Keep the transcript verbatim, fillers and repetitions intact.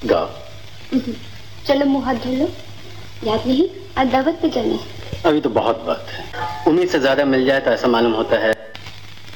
गाओ। चलो मुँह हाथ धो लो। याद नहीं आज दावत पे जाना है। अभी तो बहुत वक्त है। उम्मीद से ज्यादा मिल जाए तो ऐसा मालूम होता है